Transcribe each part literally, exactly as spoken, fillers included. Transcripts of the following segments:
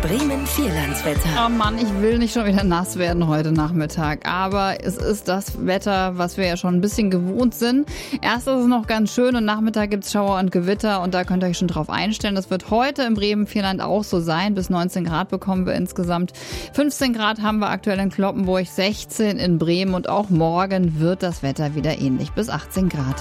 Bremen Vierlandswetter. Oh Mann, ich will nicht schon wieder nass werden heute Nachmittag. Aber es ist das Wetter, was wir ja schon ein bisschen gewohnt sind. Erst ist es noch ganz schön und Nachmittag gibt es Schauer und Gewitter und da könnt ihr euch schon drauf einstellen. Das wird heute im Bremen Vierland auch so sein. Bis neunzehn Grad bekommen wir insgesamt. fünfzehn Grad haben wir aktuell in Cloppenburg, sechzehn in Bremen und auch morgen wird das Wetter wieder ähnlich bis achtzehn Grad.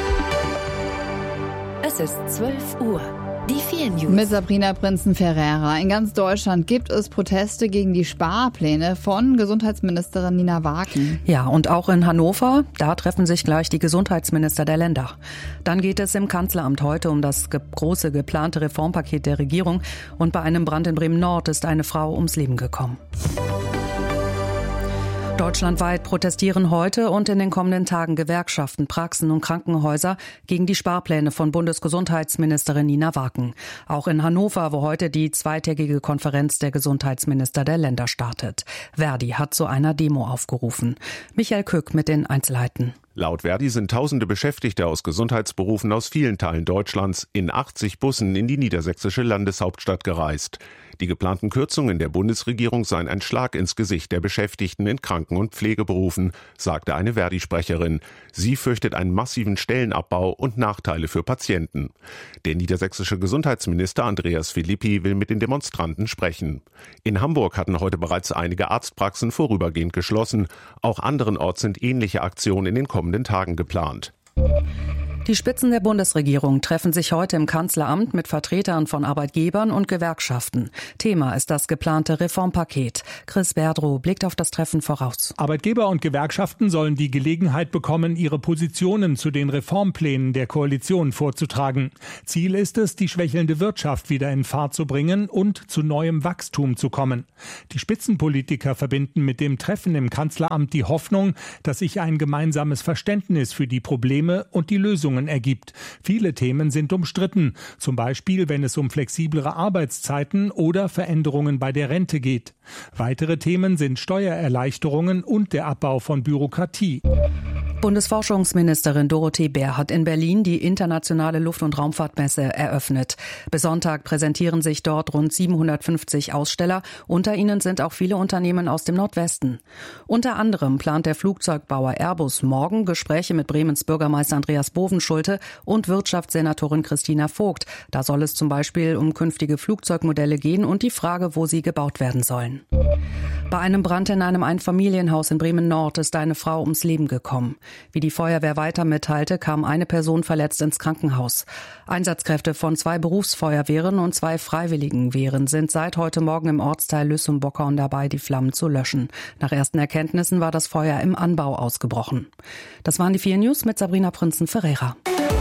Es ist zwölf Uhr. Die vier News. Mit Sabrina Prinzen-Ferreira. In ganz Deutschland gibt es Proteste gegen die Sparpläne von Gesundheitsministerin Nina Waken. Ja, und auch in Hannover, da treffen sich gleich die Gesundheitsminister der Länder. Dann geht es im Kanzleramt heute um das ge- große geplante Reformpaket der Regierung. Und bei einem Brand in Bremen-Nord ist eine Frau ums Leben gekommen. Deutschlandweit protestieren heute und in den kommenden Tagen Gewerkschaften, Praxen und Krankenhäuser gegen die Sparpläne von Bundesgesundheitsministerin Nina Waken. Auch in Hannover, wo heute die zweitägige Konferenz der Gesundheitsminister der Länder startet. Verdi hat zu einer Demo aufgerufen. Michael Kück mit den Einzelheiten. Laut Verdi sind tausende Beschäftigte aus Gesundheitsberufen aus vielen Teilen Deutschlands in achtzig Bussen in die niedersächsische Landeshauptstadt gereist. Die geplanten Kürzungen der Bundesregierung seien ein Schlag ins Gesicht der Beschäftigten in Kranken- und Pflegeberufen, sagte eine Verdi-Sprecherin. Sie fürchtet einen massiven Stellenabbau und Nachteile für Patienten. Der niedersächsische Gesundheitsminister Andreas Philippi will mit den Demonstranten sprechen. In Hamburg hatten heute bereits einige Arztpraxen vorübergehend geschlossen. Auch anderenorts sind ähnliche Aktionen in den kommenden Tagen geplant. Die Spitzen der Bundesregierung treffen sich heute im Kanzleramt mit Vertretern von Arbeitgebern und Gewerkschaften. Thema ist das geplante Reformpaket. Chris Berdrow blickt auf das Treffen voraus. Arbeitgeber und Gewerkschaften sollen die Gelegenheit bekommen, ihre Positionen zu den Reformplänen der Koalition vorzutragen. Ziel ist es, die schwächelnde Wirtschaft wieder in Fahrt zu bringen und zu neuem Wachstum zu kommen. Die Spitzenpolitiker verbinden mit dem Treffen im Kanzleramt die Hoffnung, dass sich ein gemeinsames Verständnis für die Probleme und die Lösungen ergibt. Viele Themen sind umstritten, zum Beispiel wenn es um flexiblere Arbeitszeiten oder Veränderungen bei der Rente geht. Weitere Themen sind Steuererleichterungen und der Abbau von Bürokratie. Bundesforschungsministerin Dorothee Bär hat in Berlin die internationale Luft- und Raumfahrtmesse eröffnet. Bis Sonntag präsentieren sich dort rund siebenhundertfünfzig Aussteller. Unter ihnen sind auch viele Unternehmen aus dem Nordwesten. Unter anderem plant der Flugzeugbauer Airbus morgen Gespräche mit Bremens Bürgermeister Andreas Bovenschulte und Wirtschaftssenatorin Christina Vogt. Da soll es zum Beispiel um künftige Flugzeugmodelle gehen und die Frage, wo sie gebaut werden sollen. Bei einem Brand in einem Einfamilienhaus in Bremen-Nord ist eine Frau ums Leben gekommen. Wie die Feuerwehr weiter mitteilte, kam eine Person verletzt ins Krankenhaus. Einsatzkräfte von zwei Berufsfeuerwehren und zwei Freiwilligenwehren sind seit heute Morgen im Ortsteil Lüssum-Bockau dabei, die Flammen zu löschen. Nach ersten Erkenntnissen war das Feuer im Anbau ausgebrochen. Das waren die vier News mit Sabrina Prinzen-Ferreira.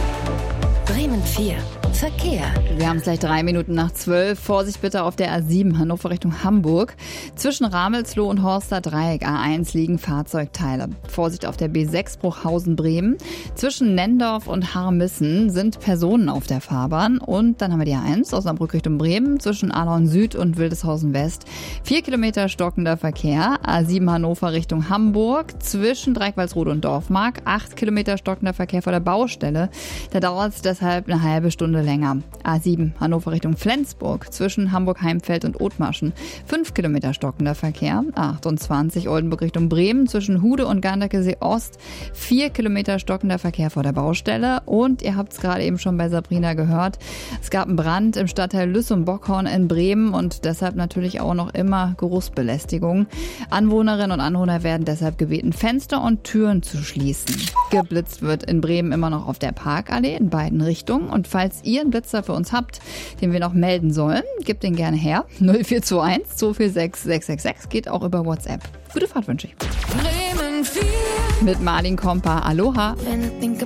Bremen vier. Verkehr. Wir haben es gleich drei Minuten nach zwölf. Vorsicht bitte auf der A sieben Hannover Richtung Hamburg. Zwischen Ramelsloh und Horster Dreieck A eins liegen Fahrzeugteile. Vorsicht auf der B sechs Bruchhausen-Bremen. Zwischen Nendorf und Harmissen sind Personen auf der Fahrbahn. Und dann haben wir die A eins Osnabrück Richtung Bremen. Zwischen Alon Süd und Wildeshausen West. Vier Kilometer stockender Verkehr. A sieben Hannover Richtung Hamburg. Zwischen Dreikwaldsrode und Dorfmark. Acht Kilometer stockender Verkehr vor der Baustelle. Da dauert es deshalb eine halbe Stunde länger. A sieben Hannover Richtung Flensburg zwischen Hamburg-Heimfeld und Othmarschen. Fünf Kilometer stockender Verkehr. A achtundzwanzig Oldenburg Richtung Bremen zwischen Hude und Garndecke-See Ost. Vier Kilometer stockender Verkehr vor der Baustelle. Und ihr habt es gerade eben schon bei Sabrina gehört. Es gab einen Brand im Stadtteil Lüssum-Bockhorn in Bremen und deshalb natürlich auch noch immer Geruchsbelästigung. Anwohnerinnen und Anwohner werden deshalb gebeten, Fenster und Türen zu schließen. Geblitzt wird in Bremen immer noch auf der Parkallee in beiden Richtungen. Und falls ihr einen Blitzer für uns habt, den wir noch melden sollen, gebt den gerne her. null vier zwei eins zwei vier sechs sechs sechs sechs geht auch über WhatsApp. Gute Fahrt wünsche ich. Bremen vier. Mit Marlin Kompa. Aloha.